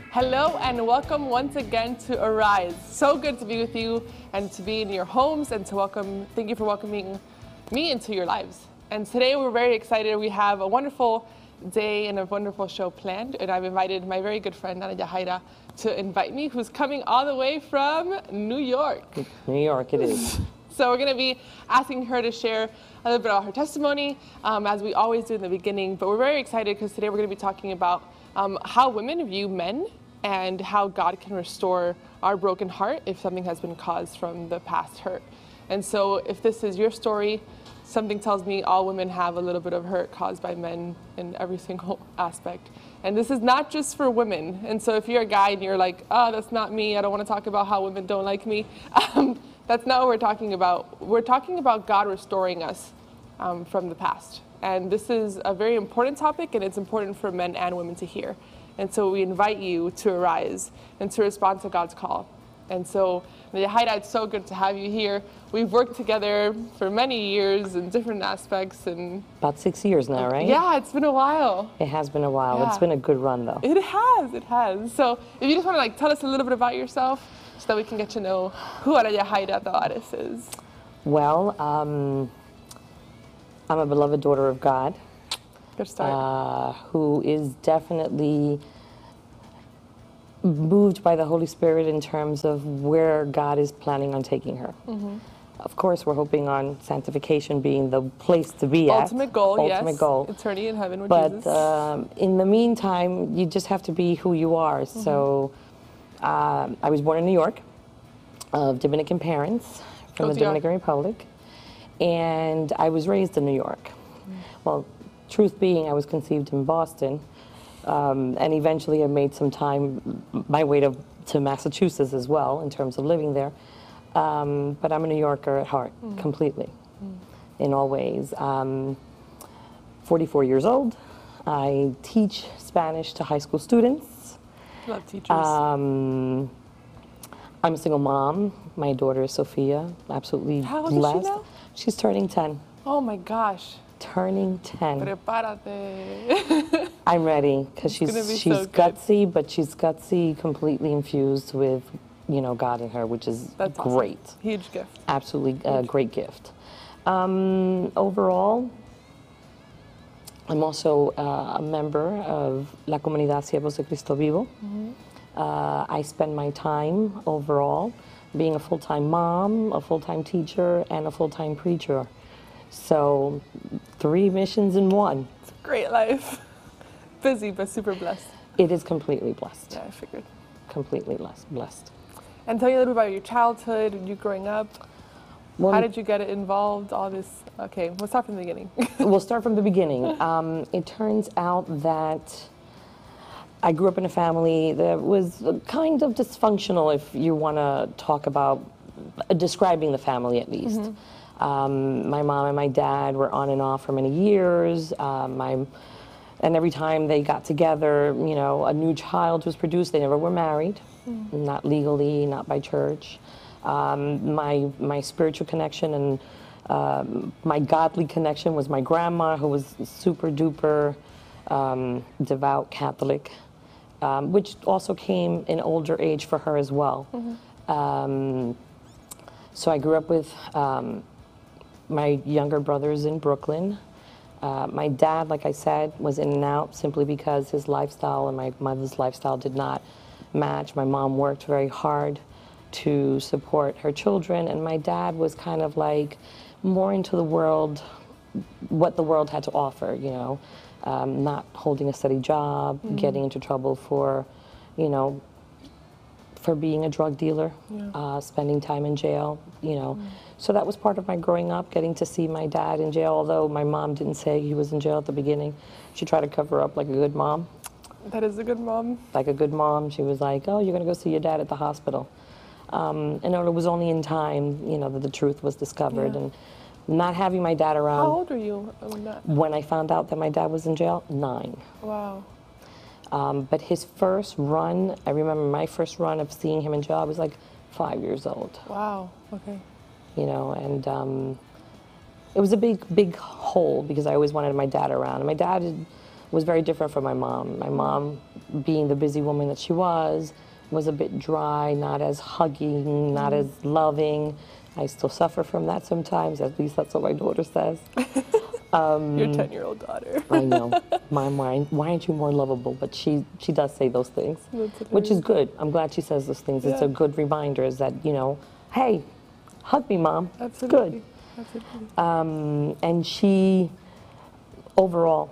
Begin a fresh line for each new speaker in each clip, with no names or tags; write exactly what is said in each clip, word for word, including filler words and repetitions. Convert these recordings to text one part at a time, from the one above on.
Hello and welcome once again to Arise. So good to be with you and to be in your homes and to welcome, thank you for welcoming me into your lives. And today we're very excited. We have a wonderful day and a wonderful show planned. And I've invited my very good friend, Ana Yahaira, to invite me, who's coming all the way from New York.
New York it is.
So we're going to be asking her to share a little bit about her testimony, um, as we always do in the beginning. But we're very excited because today we're going to be talking about um, how women view men and how God can restore our broken heart if something has been caused from the past hurt. And so if this is your story, something tells me all women have a little bit of hurt caused by men in every single aspect. And this is not just for women. And so if you're a guy and you're like, oh, that's not me, I don't want to talk about how women don't like me, um, that's not what we're talking about. We're talking about God restoring us um, from the past. And this is a very important topic, and it's important for men and women to hear. And so we invite you to arise and to respond to God's call. And so, Yahaira, it's so good to have you here. We've worked together for many years in different aspects. And
about six years now, right?
Yeah, it's been a while.
It has been a while.
Yeah.
It's been a good run, though.
It has, it has. So if you just want to like tell us a little bit about yourself so that we can get to know who Ana Yahaira Tavares is.
Well, um, I'm a beloved daughter of God.
Good start.
Uh, who is definitely moved by the Holy Spirit in terms of where God is planning on taking her. Mm-hmm. Of course, we're hoping on sanctification being the place to be at.
Ultimate goal, yes.
Ultimate goal.
Eternity in heaven with
but,
Jesus.
But um, in the meantime, you just have to be who you are. Mm-hmm. So um, I was born in New York, of Dominican parents from
oh,
the Dominican Republic, and I was raised in New York. Mm-hmm. Well, truth being, I was conceived in Boston, um, and eventually I made some time my way to, to Massachusetts as well in terms of living there. Um, but I'm a New Yorker at heart, mm. completely, mm. in all ways. Um, forty-four years old. I teach Spanish to high school students.
Love teachers.
Um, I'm a single mom. My daughter is Sophia, absolutely
How old
blessed.
Is she now?
She's turning ten.
Oh my gosh.
Turning ten.
Prepárate.
I'm ready because she's
be
she's
so
gutsy, but she's gutsy completely infused with, you know, God in her, which is
That's
great.
Awesome. Huge gift.
Absolutely a uh, great gift. Um, overall, I'm also uh, a member of La Comunidad Siervos de Cristo Vivo. Mm-hmm. uh, I spend my time overall being a full-time mom, a full-time teacher, and a full-time preacher. So, three missions in one.
It's a great life. Busy, but super blessed.
It is completely blessed.
Yeah, I figured.
Completely blessed.
And tell me a little bit about your childhood and you growing up.
Well,
how did you get involved, all this? Okay, we'll start from the beginning.
We'll start from the beginning. Um, it turns out that I grew up in a family that was kind of dysfunctional, if you want to talk about uh, describing the family at least. Mm-hmm. Um, my mom and my dad were on and off for many years. Um, my, and every time they got together, you know, a new child was produced. They never were married, mm. not legally, not by church. Um, my my spiritual connection and um, my godly connection was my grandma, who was super duper um, devout Catholic, um, which also came in older age for her as well. Mm-hmm. um, so I grew up with um, my younger brothers in Brooklyn. Uh, my dad, like I said, was in and out simply because his lifestyle and my mother's lifestyle did not match. My mom worked very hard to support her children, and my dad was kind of like more into the world, what the world had to offer, you know, um, not holding a steady job, mm-hmm. getting into trouble for, you know, for being a drug dealer, yeah. uh, spending time in jail, you know. Mm. So that was part of my growing up, getting to see my dad in jail, although my mom didn't say he was in jail at the beginning. She tried to cover up like a good mom.
That is a good mom.
Like a good mom. She was like, oh, you're going to go see your dad at the hospital. Um, and it was only in time, you know, that the truth was discovered. Yeah. And not having my dad around.
How old were you when that?
When I found out that my dad was in jail? Nine.
Wow.
Um, but his first run, I remember my first run of seeing him in jail, I was like five years old.
Wow, okay.
You know, and um, it was a big, big hole because I always wanted my dad around. And my dad had was very different from my mom. My mom, being the busy woman that she was, was a bit dry, not as hugging, not as loving. I still suffer from that sometimes, at least that's what my daughter says.
Your ten-year-old daughter.
I know. Mom, why, why aren't you more lovable? But she, she does say those things,
That's
which is good. I'm glad she says those things. It's
Yeah.
a good reminder is that, you know, hey, hug me, Mom.
Absolutely.
Good.
Absolutely.
Um, and she, overall,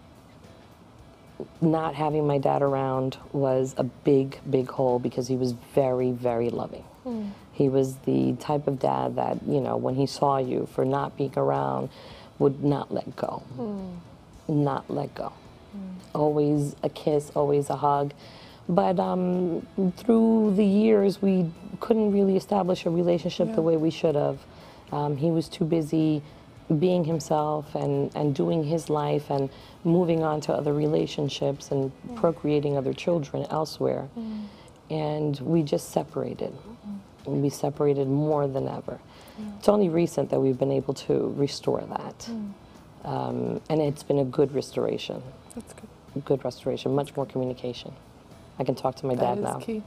not having my dad around was a big, big hole because he was very, very loving.
Mm.
He was the type of dad that, you know, when he saw you for not being around, would not let go.
Mm.
Not let go.
Mm.
Always a kiss, always a hug. But um, through the years, we couldn't really establish a relationship
Yeah.
the way we should have. Um, he was too busy being himself and, and doing his life and moving on to other relationships and
Mm.
procreating other children elsewhere.
Mm.
And we just separated.
Mm.
We separated more than ever.
Yeah.
It's only recent that we've been able to restore that.
Mm.
Um, and it's been a good restoration,
That's good.
a good restoration, much more communication. I can talk to my
That
dad
is
now.
key.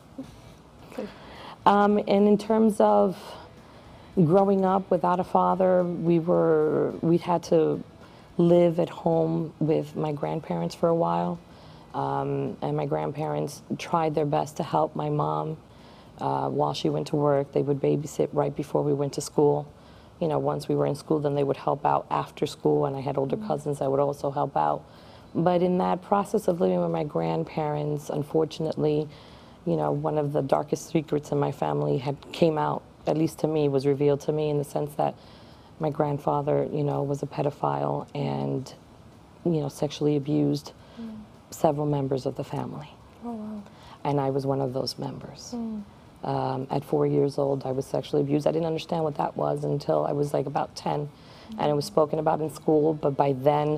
Good.
Um, and in terms of growing up without a father, we were, we'd had to live at home with my grandparents for a while. Um, and my grandparents tried their best to help my mom uh, while she went to work. They would babysit right before we went to school. You know, once we were in school, then they would help out after school, and I had older cousins that would also help out. But in that process of living with my grandparents, unfortunately, you know, one of the darkest secrets in my family had came out, at least to me, was revealed to me in the sense that my grandfather, you know, was a pedophile and, you know, sexually abused
Mm.
several members of the family.
Oh, wow.
And I was one of those members.
Mm.
Um, at four years old, I was sexually abused. I didn't understand what that was until I was like about ten, and it was spoken about in school, but by then,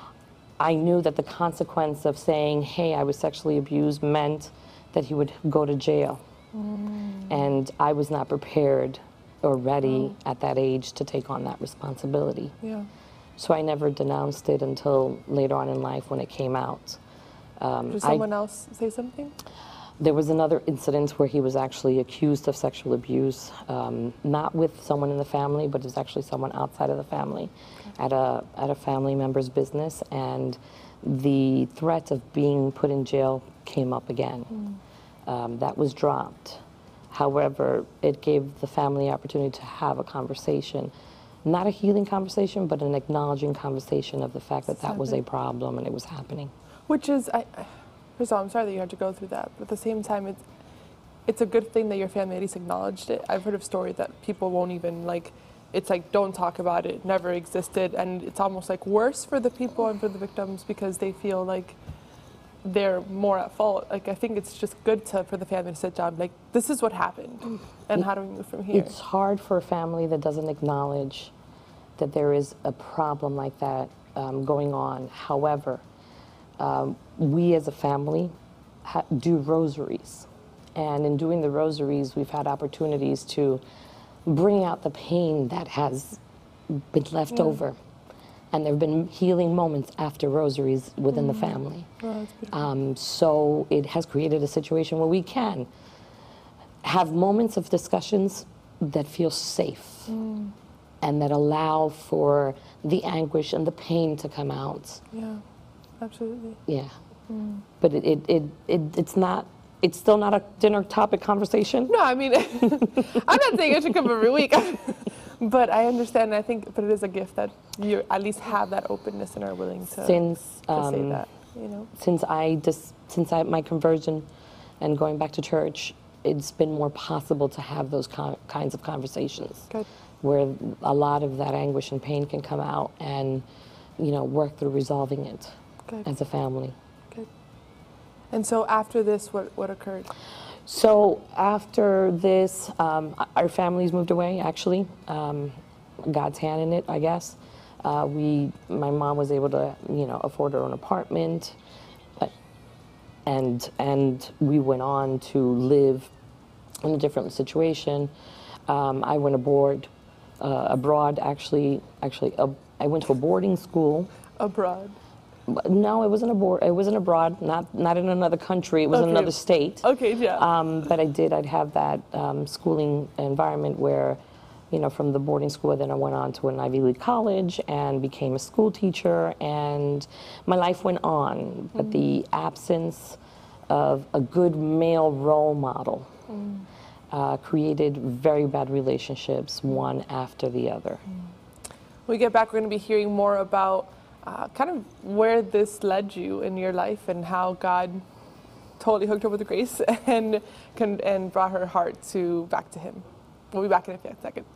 I knew that the consequence of saying, hey, I was sexually abused meant that he would go to jail.
Mm.
And I was not prepared or ready
Oh.
at that age to take on that responsibility.
Yeah.
So I never denounced it until later on in life when it came out. Um,
Did
I-
someone else say something?
There was another incident where he was actually accused of sexual abuse, um, not with someone in the family, but it was actually someone outside of the family at a, at a family member's business, and the threat of being put in jail came up again.
Mm.
Um, that was dropped. However, it gave the family opportunity to have a conversation, not a healing conversation, but an acknowledging conversation of the fact that that was a problem and it was happening.
Which is, I, I- first of all, I'm sorry that you had to go through that, but at the same time, it's it's a good thing that your family at least acknowledged it. I've heard of stories that people won't even like. It's like, don't talk about it, never existed, and it's almost like worse for the people and for the victims because they feel like they're more at fault. Like, I think it's just good to for the family to sit down, like, this is what happened, and how do we move from here?
It's hard for a family that doesn't acknowledge that there is a problem like that um, going on. However, um, we as a family ha- do rosaries. And in doing the rosaries, we've had opportunities to bring out the pain that has been left
Yeah.
over. And there have been healing moments after rosaries within the family.
Oh, that's beautiful.
Um, so it has created a situation where we can have moments of discussions that feel safe
Mm.
and that allow for the anguish and the pain to come out.
Yeah, absolutely.
Yeah.
Mm.
But it, it, it, it, it's not, it's still not a dinner topic conversation.
No, I mean, I'm not saying it should come every week, but I understand. I think, but it is a gift that you at least have that openness and are willing to,
Since,
to say
um,
that. You know.
since I just, since I, my conversion and going back to church, it's been more possible to have those con- kinds of conversations.
Good.
Where a lot of that anguish and pain can come out and, you know, work through resolving it
Good.
as a family.
Good. And so after this, what what occurred?
So after this, um, our families moved away, actually. Um, God's hand in it, I guess. Uh, we, my mom was able to, you know, afford her own apartment, but, and, and we went on to live in a different situation. Um, I went aboard, uh, abroad, actually, actually, uh, I went to a boarding school.
Abroad.
No, it wasn't abroad. It wasn't abroad. Not not in another country. It was in
Okay.
another state.
Okay, yeah.
Um, but I did. I'd have that um, schooling environment where, you know, from the boarding school, then I went on to an Ivy League college and became a school teacher, and my life went on. But the absence of a good male role model mm. uh, created very bad relationships, one after the other.
When we get back, we're going to be hearing more about uh, kind of where this led you in your life and how God totally hooked her with grace and, and brought her heart to back to Him. We'll be back in a second.